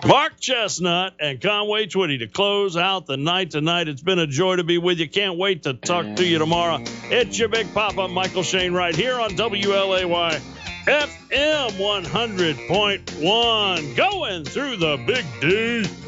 Mark Chestnut and Conway Twitty to close out the night tonight. It's been a joy to be with you. Can't wait to talk to you tomorrow. It's your Big Papa, Michael Shane, right here on WLAY FM 100.1. Going through the Big D.